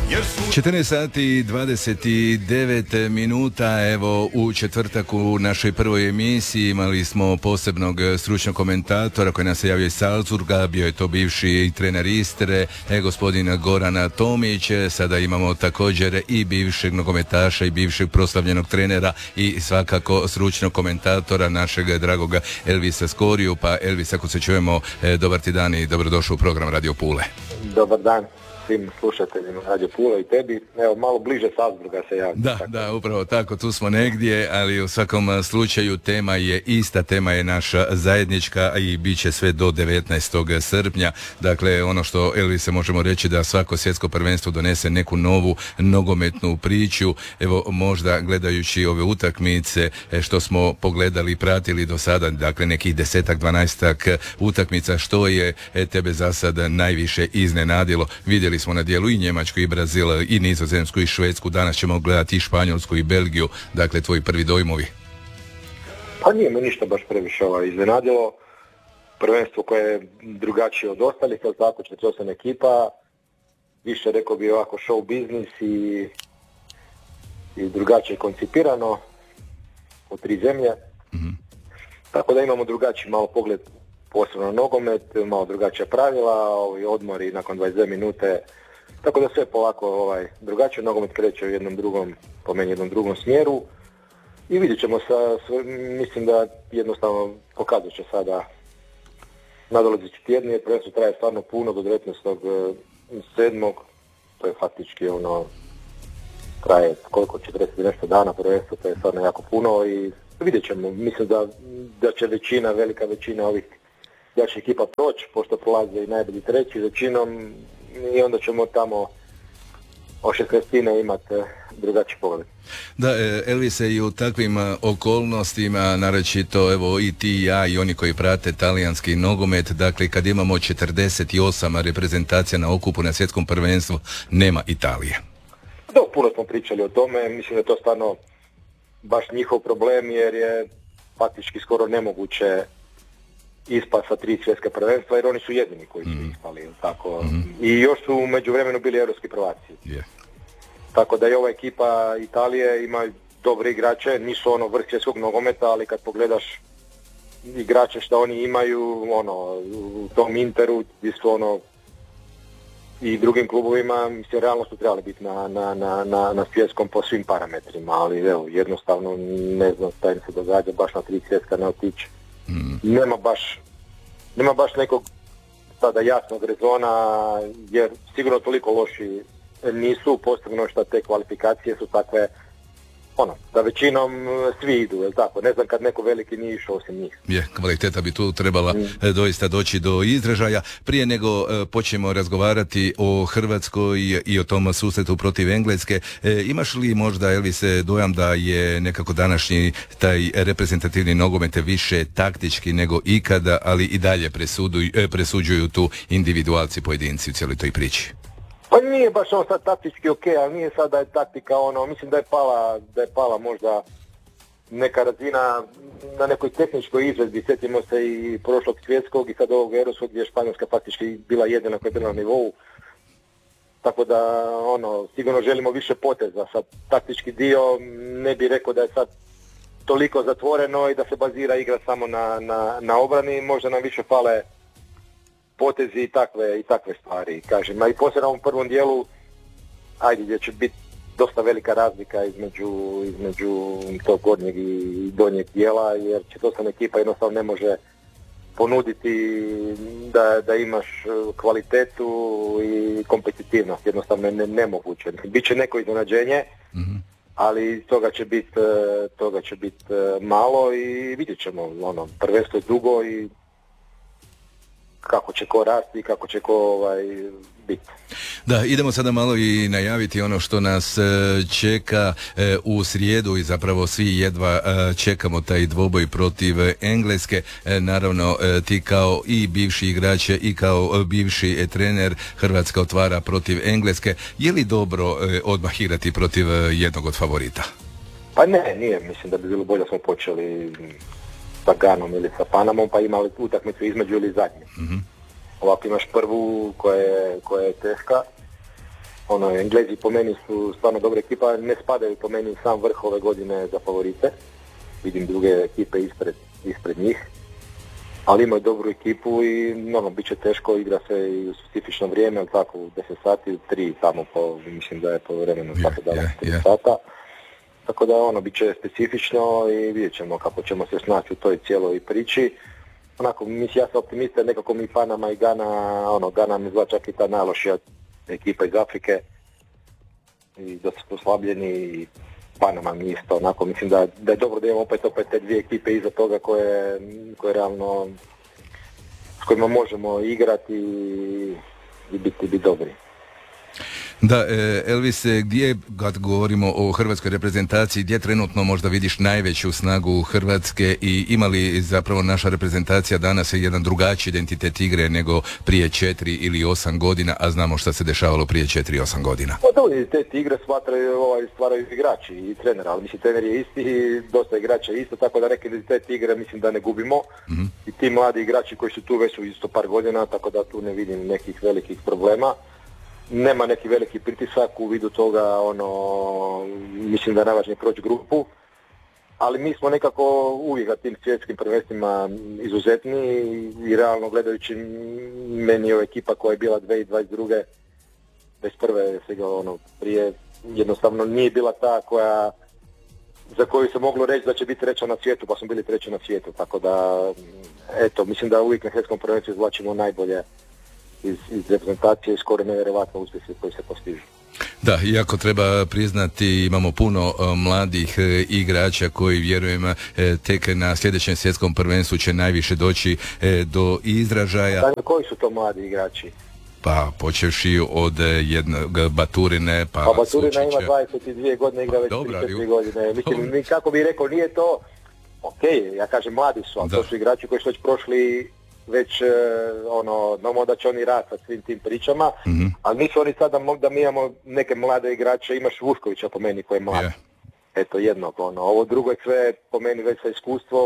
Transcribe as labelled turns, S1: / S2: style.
S1: 14 sati i 29 minuta, evo u četvrtak u našoj prvoj emisiji imali smo posebnog stručnog komentatora koji nas se javio iz Salzburga, bio je to bivši trener Istre, gospodin Goran Tomić. Sada imamo također i bivšeg nogometaša i bivšeg proslavljenog trenera i svakako stručnog komentatora našeg dragog Elvisa Skoriju. Pa Elvis, ako se čujemo, dobar ti dan i dobrodošao u program Radio Pule.
S2: Dobar dan svim slušateljima Radio Pula i tebi. Evo, malo bliže Salzburga se javim.
S1: Da, upravo tako, tu smo negdje, ali u svakom slučaju tema je ista, tema je naša zajednička i bit će sve do 19. srpnja. Dakle, ono što, Elvise, možemo reći da svako svjetsko prvenstvo donese neku novu nogometnu priču. Evo, možda gledajući ove utakmice što smo pogledali i pratili do sada, dakle nekih 10-12 utakmica, što je tebe za sada najviše iznenadilo? Vidjeli smo na dijelu i Njemačku i Brazil i Nizozemsku i Švedsku, danas ćemo gledati i Španjolsku i Belgiju, dakle tvoji prvi dojmovi.
S2: Pa nije me ništa baš previše iznenadilo, prvenstvo koje je drugačije od ostalih, ali tako 48 ekipa, više rekao bi ovako show biznis i drugačije koncipirano od 3 zemlje, tako da imamo drugačiji malo pogled posebno na nogomet, malo drugačija pravila, ovi odmori nakon 22 minute, tako da sve polako drugačije, nogomet kreće u jednom drugom smjeru i vidjet ćemo mislim da jednostavno pokazat će sada nadolazeći tjedni, jer prvenstvo traje stvarno puno do 19.7. To je faktički traje koliko, 40 nešto dana prvenstvo, to je stvarno jako puno i vidjet ćemo, mislim da će velika većina ovih jačih ekipa proći, pošto prolaze i najbolji treći većinom i onda ćemo tamo o 16 imati drugačiji pogled.
S1: Da, Elvise, i u takvim okolnostima, naročito evo i ti i ja i oni koji prate talijanski nogomet, dakle kad imamo 48 reprezentacija na okupu na svjetskom prvenstvu, nema Italije.
S2: Da, puno smo pričali o tome, mislim da je to stvarno baš njihov problem, jer je faktički skoro nemoguće ispad sa 3 svjetska prvenstva, jer oni su jedini koji su ispali, tako. I još su u međuvremenu bili europski prvaci. Tako da je ova ekipa Italije ima dobre igrače, nisu vrh svjetskog nogometa, ali kad pogledaš igrače što oni imaju, u tom Interu, gdje su i drugim klubovima, mislim, realno su trebali biti na svjetskom po svim parametrima, ali evo, jednostavno ne znam šta im se događa, baš na 3 svjetska ne otiče. Nema baš nekog sada jasnog rezona, jer sigurno toliko loši nisu, posebno što te kvalifikacije su takve, da većinom svi idu, jel tako? Ne znam kad neko veliki nije išao osim njih.
S1: Kvaliteta bi tu trebala doista doći do izražaja. Prije nego počnemo razgovarati o Hrvatskoj i o tom susretu protiv Engleske, imaš li možda, Elvise, dojam da je nekako današnji taj reprezentativni nogomet više taktički nego ikada, ali i dalje presuđuju tu individualci, pojedinci u cijeloj toj priči?
S2: Pa nije baš sad taktički ok, ali nije sad da je taktika mislim da je pala možda neka razina na nekoj tehničkoj izvedbi, sjetimo se i prošlog svjetskog i sad ovog europskog gdje je Španjolska faktički bila jedina koja je bila na nivou, tako da sigurno želimo više poteza, sad taktički dio ne bih rekao da je sad toliko zatvoreno i da se bazira igra samo na obrani, možda nam više fale potezi i takve stvari, kažem. A i poslije na ovom prvom dijelu, gdje će biti dosta velika razlika između tog gornjeg i donjeg dijela, jer će to sam ekipa jednostavno ne može ponuditi da imaš kvalitetu i kompetitivnost, jednostavno je nemoguće. Biće neko iznenađenje, ali toga će biti malo i vidjet ćemo, prvenstvo je dugo i kako će ko rasti i kako će ko biti.
S1: Da, idemo sada malo i najaviti ono što nas čeka u srijedu i zapravo svi jedva čekamo taj dvoboj protiv Engleske. Naravno, ti kao i bivši igrač i kao bivši trener, Hrvatska otvara protiv Engleske. Je li dobro odmah igrati protiv jednog od favorita?
S2: Pa nije. Mislim da bi bilo bolje da smo počeli sa Ganom ili sa Panamom pa imali utakmicu između ili zadnje. Ovako imaš prvu koja je teška Englezi po meni su stvarno dobra ekipa, ne spadaju po meni sam vrh ove godine za favorite. Vidim druge ekipe ispred njih, ali imaju dobru ekipu i bit će teško, igra se i u specifično vrijeme, ali tako u 10 sati, 3 tamo mislim da je po vremenu tako danas 3 sata. Tako da bit će specifično i vidjet ćemo kako ćemo se snaći u toj cijeloj priči. Mislim, ja sam optimista, nekako mi Panama i Gana mi izgleda čak i ta najlošija ekipa iz Afrike i da su poslabljeni i Panama mi isto, mislim da je dobro da imamo opet te dvije ekipe iza toga koje realno s kojima možemo igrati i biti dobri.
S1: Da, Elvis, gdje, kad govorimo o hrvatskoj reprezentaciji, gdje trenutno možda vidiš najveću snagu Hrvatske i ima li zapravo naša reprezentacija danas jedan drugačiji identitet igre nego prije 4 ili 8 godina, a znamo šta se dešavalo prije 4 i 8 godina?
S2: Pa da, identitet igre stvaraju igrači i trener, ali mislim trener je isti i dosta igrača isto, tako da neki identitet igre mislim da ne gubimo. I ti mladi igrači koji su tu već su isto par godina, tako da tu ne vidim nekih velikih problema. Nema neki veliki pritisak u vidu toga, mislim da je najvažnije proći grupu, ali mi smo nekako uvijek na tim svjetskim prvenstvima izuzetni i realno gledajući meni je ekipa koja je bila 2022. bez prve svega prije jednostavno nije bila ta za koju se moglo reći da će biti treća na svijetu, pa smo bili treći na svijetu, tako da mislim da uvijek na svjetskom prvenstvu izvlačimo najbolje iz reprezentacije i skoro nevjerojatno uspjesi koji se postižu.
S1: Da, iako treba priznati imamo puno mladih igrača koji vjerujem tek na sljedećem svjetskom prvenstvu će najviše doći do izražaja.
S2: Da, koji su to mladi igrači?
S1: Pa počevši od jednog Baturine, pa
S2: Baturina ima 22 godine, igra već 34 godine. Mislim, kako bih rekao, nije to ja kažem mladi su, ali to su igrači koji su već prošli već znamo da će oni rasti sa svim tim pričama, ali nisu oni sada da mi imamo neke mlade igrače, imaš Vuškovića po meni koji je mlad. Eto jednog, ovo drugo je sve po meni već sa iskustvo